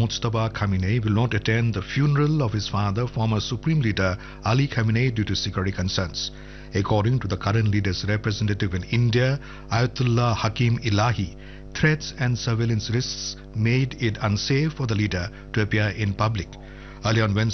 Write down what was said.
Mustafa Khamenei will not attend the funeral of his father, former Supreme Leader Ali Khamenei, due to security concerns. According to the current leader's representative in India, Ayatollah Hakim Elahi, threats and surveillance risks made it unsafe for the leader to appear in public. Early on Wednesday,